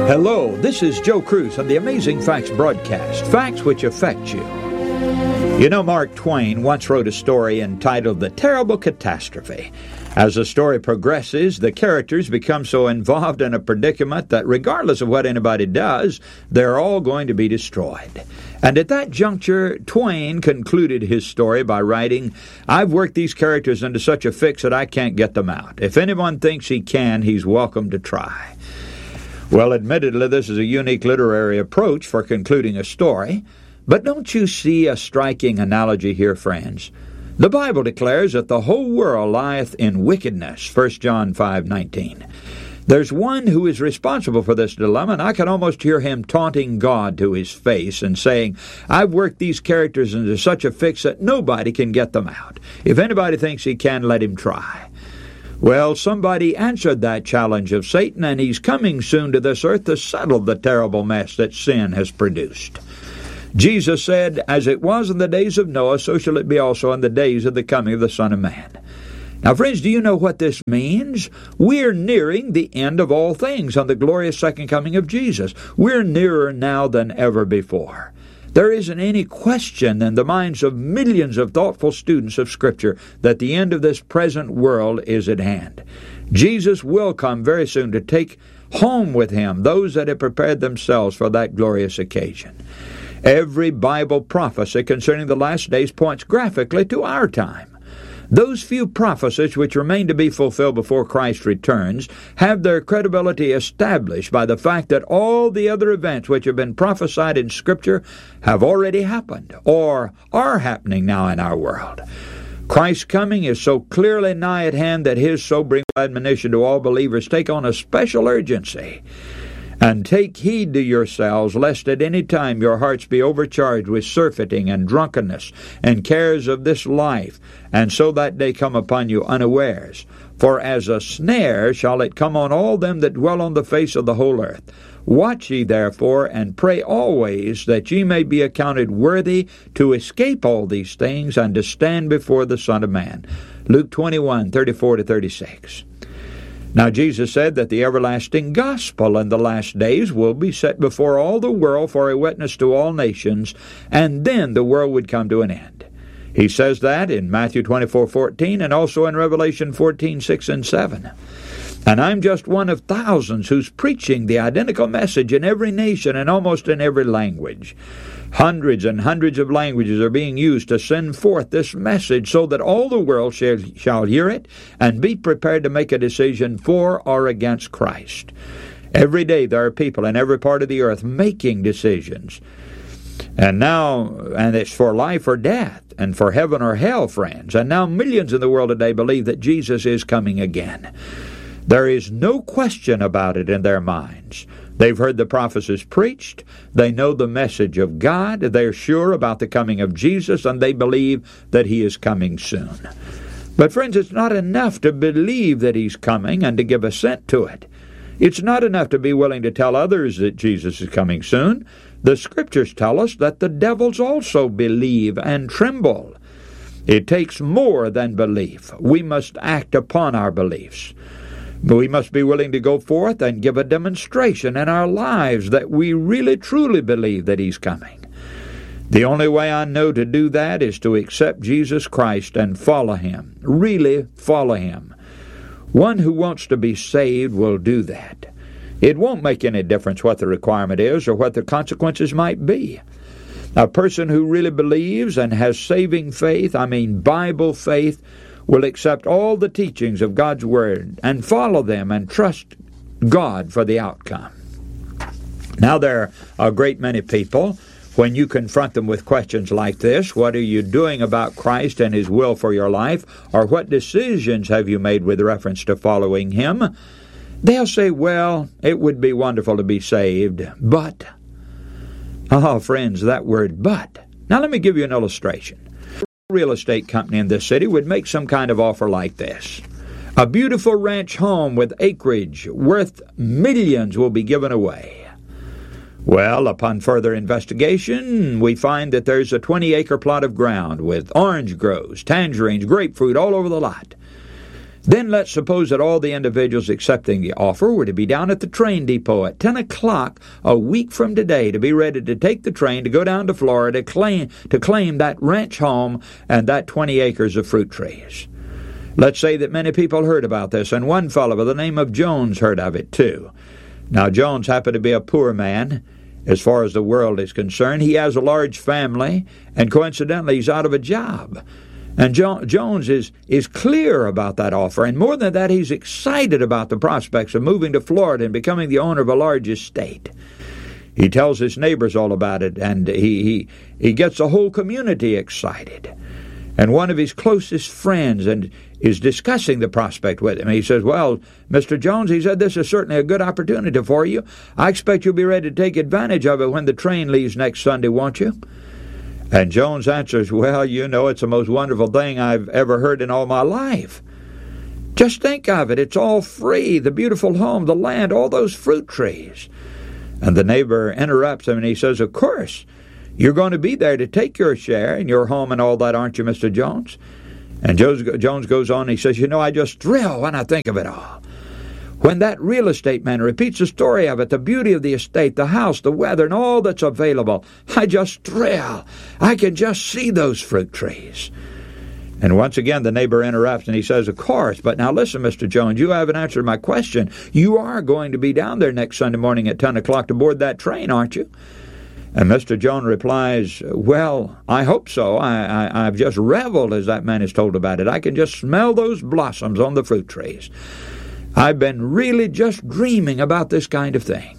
Hello, this is Joe Cruz on the Amazing Facts broadcast, facts which affect you. You know, Mark Twain once wrote a story entitled The Terrible Catastrophe. As the story progresses, the characters become so involved in a predicament that regardless of what anybody does, they're all going to be destroyed. And at that juncture, Twain concluded his story by writing, "I've worked these characters into such a fix that I can't get them out. If anyone thinks he can, he's welcome to try." Well, admittedly, this is a unique literary approach for concluding a story, but don't you see a striking analogy here, friends? The Bible declares that the whole world lieth in wickedness, 1 John 5:19. There's one who is responsible for this dilemma, and I can almost hear him taunting God to his face and saying, "I've worked these characters into such a fix that nobody can get them out. If anybody thinks he can, let him try." Well, somebody answered that challenge of Satan, and he's coming soon to this earth to settle the terrible mess that sin has produced. Jesus said, "As it was in the days of Noah, so shall it be also in the days of the coming of the Son of Man." Now, friends, do you know what this means? We're nearing the end of all things on the glorious second coming of Jesus. We're nearer now than ever before. There isn't any question in the minds of millions of thoughtful students of Scripture that the end of this present world is at hand. Jesus will come very soon to take home with him those that have prepared themselves for that glorious occasion. Every Bible prophecy concerning the last days points graphically to our time. Those few prophecies which remain to be fulfilled before Christ returns have their credibility established by the fact that all the other events which have been prophesied in Scripture have already happened or are happening now in our world. Christ's coming is so clearly nigh at hand that his sobering admonition to all believers take on a special urgency. "And take heed to yourselves, lest at any time your hearts be overcharged with surfeiting and drunkenness and cares of this life, and so that day come upon you unawares. For as a snare shall it come on all them that dwell on the face of the whole earth. Watch ye therefore, and pray always, that ye may be accounted worthy to escape all these things, and to stand before the Son of Man." Luke 21:34-36. Now, Jesus said that the everlasting gospel in the last days will be set before all the world for a witness to all nations, and then the world would come to an end. He says that in Matthew 24:14 and also in Revelation 14:6 and 7. And I'm just one of thousands who's preaching the identical message in every nation and almost in every language. Hundreds and hundreds of languages are being used to send forth this message so that all the world shall hear it and be prepared to make a decision for or against Christ. Every day there are people in every part of the earth making decisions. And it's for life or death, and for heaven or hell, friends. And now millions in the world today believe that Jesus is coming again. There is no question about it in their minds. They've heard the prophecies preached. They know the message of God. They're sure about the coming of Jesus, and they believe that he is coming soon. But friends, it's not enough to believe that he's coming and to give assent to it. It's not enough to be willing to tell others that Jesus is coming soon. The Scriptures tell us that the devils also believe and tremble. It takes more than belief. We must act upon our beliefs. We must be willing to go forth and give a demonstration in our lives that we really truly believe that he's coming. The only way I know to do that is to accept Jesus Christ and follow him. Really follow him. One who wants to be saved will do that. It won't make any difference what the requirement is or what the consequences might be. A person who really believes and has saving faith, Bible faith, will accept all the teachings of God's Word and follow them and trust God for the outcome. Now, there are a great many people, when you confront them with questions like this, what are you doing about Christ and his will for your life, or what decisions have you made with reference to following him, they'll say, well, it would be wonderful to be saved, but... Oh, friends, that word but. Now, let me give you an illustration. A real estate company in this city would make some kind of offer like this. A beautiful ranch home with acreage worth millions will be given away. Well, upon further investigation, we find that there's a 20-acre plot of ground with orange groves, tangerines, grapefruit all over the lot. Then let's suppose that all the individuals accepting the offer were to be down at the train depot at 10 o'clock a week from today to be ready to take the train to go down to Florida to claim that ranch home and that 20 acres of fruit trees. Let's say that many people heard about this, and one fellow by the name of Jones heard of it too. Now, Jones happened to be a poor man as far as the world is concerned. He has a large family, and coincidentally, he's out of a job. And Jones is clear about that offer, and more than that, he's excited about the prospects of moving to Florida and becoming the owner of a large estate. He tells his neighbors all about it, and he gets the whole community excited. And one of his closest friends is discussing the prospect with him. He says, "Well, Mr. Jones," he said, "this is certainly a good opportunity for you. I expect you'll be ready to take advantage of it when the train leaves next Sunday, won't you?" And Jones answers, "Well, it's the most wonderful thing I've ever heard in all my life. Just think of it. It's all free. The beautiful home, the land, all those fruit trees." And the neighbor interrupts him and he says, "Of course, you're going to be there to take your share in your home and all that, aren't you, Mr. Jones?" And Jones goes on and he says, "I just thrill when I think of it all. When that real estate man repeats the story of it, the beauty of the estate, the house, the weather, and all that's available, I just thrill. I can just see those fruit trees." And once again, the neighbor interrupts and he says, "Of course, but now listen, Mr. Jones, you haven't answered my question. You are going to be down there next Sunday morning at 10 o'clock to board that train, aren't you?" And Mr. Jones replies, "Well, I hope so. I've just reveled as that man is told about it. I can just smell those blossoms on the fruit trees. I've been really just dreaming about this kind of thing."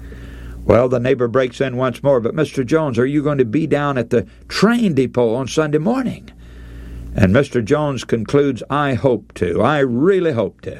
Well, the neighbor breaks in once more, "But Mr. Jones, are you going to be down at the train depot on Sunday morning?" And Mr. Jones concludes, "I hope to. I really hope to."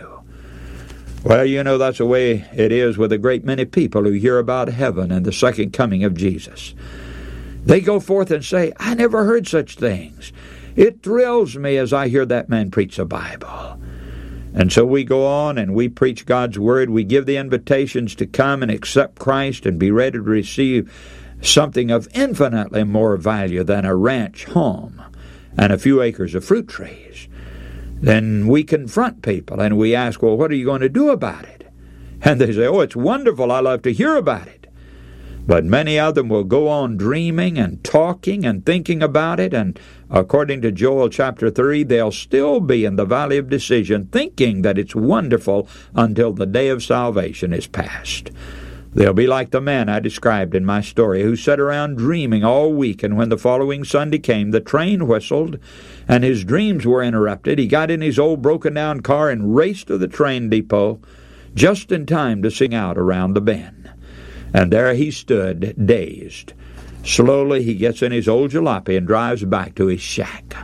Well, that's the way it is with a great many people who hear about heaven and the second coming of Jesus. They go forth and say, "I never heard such things. It thrills me as I hear that man preach the Bible." And so we go on and we preach God's Word. We give the invitations to come and accept Christ and be ready to receive something of infinitely more value than a ranch home and a few acres of fruit trees. Then we confront people and we ask, "Well, what are you going to do about it?" And they say, "Oh, it's wonderful. I love to hear about it." But many of them will go on dreaming and talking and thinking about it, and according to Joel chapter 3, they'll still be in the valley of decision, thinking that it's wonderful until the day of salvation is past. They'll be like the man I described in my story, who sat around dreaming all week, and when the following Sunday came, the train whistled, and his dreams were interrupted. He got in his old broken-down car and raced to the train depot just in time to sing out around the bend. And there he stood, dazed. Slowly he gets in his old jalopy and drives back to his shack.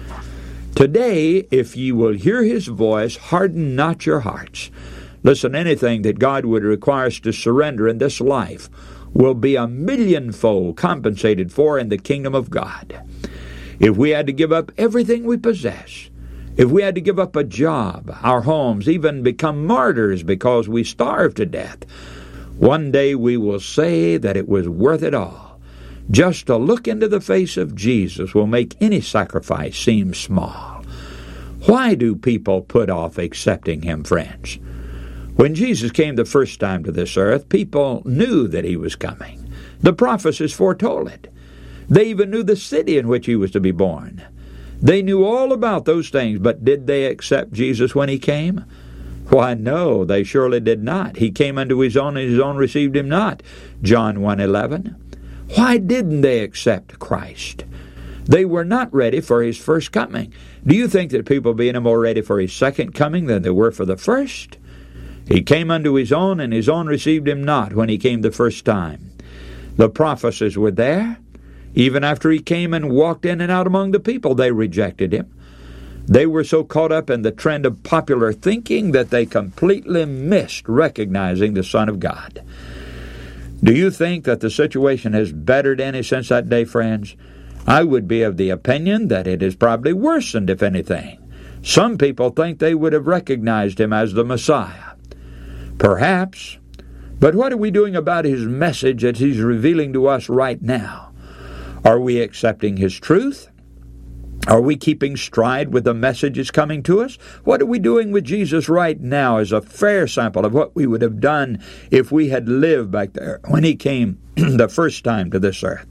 Today, if ye will hear his voice, harden not your hearts. Listen, anything that God would require us to surrender in this life will be a millionfold compensated for in the kingdom of God. If we had to give up everything we possess, if we had to give up a job, our homes, even become martyrs because we starve to death, one day we will say that it was worth it all. Just to look into the face of Jesus will make any sacrifice seem small. Why do people put off accepting Him, friends? When Jesus came the first time to this earth, people knew that He was coming. The prophecies foretold it. They even knew the city in which He was to be born. They knew all about those things, but did they accept Jesus when He came? Why, no, they surely did not. He came unto His own, and His own received Him not. John 1:11. Why didn't they accept Christ? They were not ready for His first coming. Do you think that people being more ready for His second coming than they were for the first? He came unto His own, and His own received Him not when He came the first time. The prophecies were there. Even after He came and walked in and out among the people, they rejected Him. They were so caught up in the trend of popular thinking that they completely missed recognizing the Son of God. Do you think that the situation has bettered any since that day, friends? I would be of the opinion that it has probably worsened, if anything. Some people think they would have recognized Him as the Messiah. Perhaps. But what are we doing about His message that He's revealing to us right now? Are we accepting His truth? Are we keeping stride with the messages coming to us? What are we doing with Jesus right now as a fair sample of what we would have done if we had lived back there when he came the first time to this earth?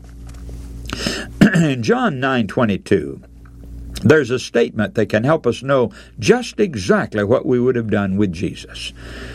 In John 9:22, there's a statement that can help us know just exactly what we would have done with Jesus.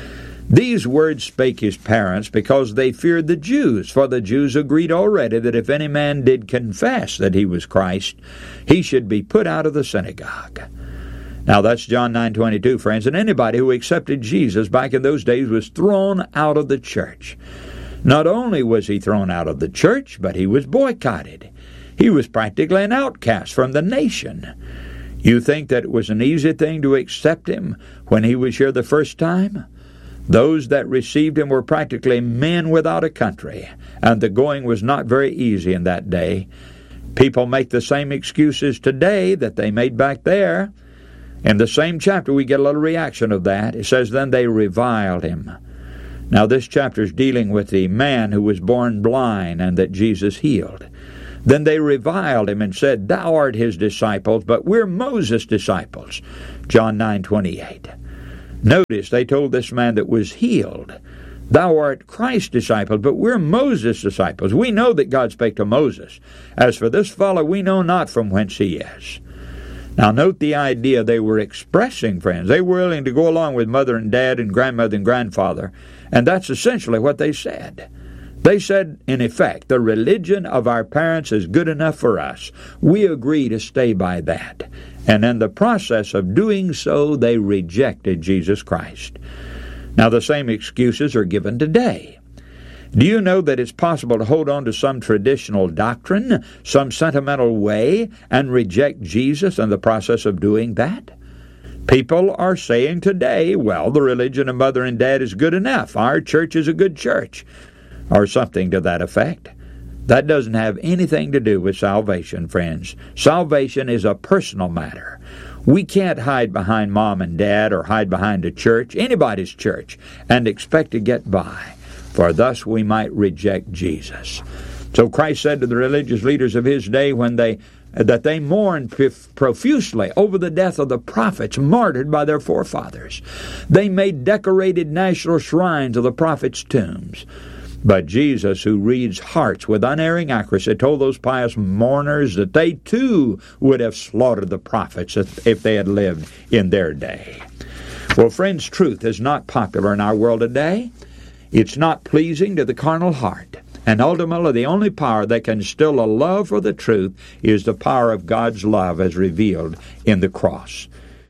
These words spake his parents because they feared the Jews, for the Jews agreed already that if any man did confess that he was Christ, he should be put out of the synagogue. Now that's John 9:22, friends, and anybody who accepted Jesus back in those days was thrown out of the church. Not only was he thrown out of the church, but he was boycotted. He was practically an outcast from the nation. You think that it was an easy thing to accept him when he was here the first time? Those that received him were practically men without a country, and the going was not very easy in that day. People make the same excuses today that they made back there. In the same chapter, we get a little reaction of that. It says, then they reviled him. Now, this chapter is dealing with the man who was born blind and that Jesus healed. Then they reviled him and said, thou art his disciples, but we're Moses' disciples. John 9:28. Notice they told this man that was healed, thou art Christ's disciple, but we're Moses' disciples. We know that God spake to Moses. As for this fellow, we know not from whence he is. Now note the idea they were expressing, friends. They were willing to go along with mother and dad and grandmother and grandfather, and that's essentially what they said. They said, in effect, the religion of our parents is good enough for us. We agree to stay by that. And in the process of doing so, they rejected Jesus Christ. Now, the same excuses are given today. Do you know that it's possible to hold on to some traditional doctrine, some sentimental way, and reject Jesus in the process of doing that? People are saying today, well, the religion of mother and dad is good enough. Our church is a good church. Or something to that effect. That doesn't have anything to do with salvation, friends. Salvation is a personal matter. We can't hide behind mom and dad or hide behind a church, anybody's church, and expect to get by, for thus we might reject Jesus. So Christ said to the religious leaders of his day that they mourned profusely over the death of the prophets martyred by their forefathers. They made decorated national shrines of the prophets' tombs. But Jesus, who reads hearts with unerring accuracy, told those pious mourners that they too would have slaughtered the prophets if they had lived in their day. Well, friends, truth is not popular in our world today. It's not pleasing to the carnal heart. And ultimately, the only power that can still a love for the truth is the power of God's love as revealed in the cross.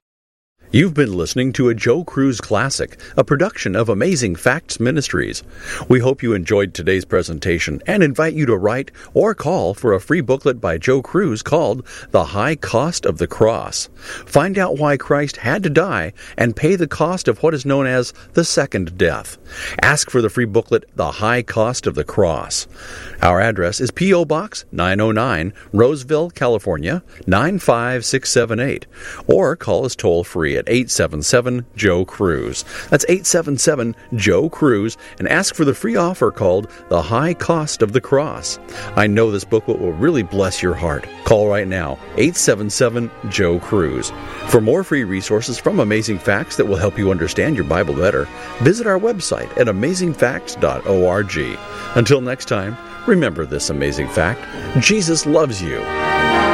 You've been listening to a Joe Cruz Classic, a production of Amazing Facts Ministries. We hope you enjoyed today's presentation and invite you to write or call for a free booklet by Joe Cruz called The High Cost of the Cross. Find out why Christ had to die and pay the cost of what is known as the second death. Ask for the free booklet, The High Cost of the Cross. Our address is P.O. Box 909, Roseville, California, 95678. Or call us toll-free at 877-JOE-CRUISE. That's 877-JOE-CRUISE, and ask for the free offer called The High Cost of the Cross. I know this booklet will really bless your heart. Call right now, 877-JOE-CRUISE. For more free resources from Amazing Facts that will help you understand your Bible better, visit our website at amazingfacts.org. Until next time, remember this amazing fact: Jesus loves you.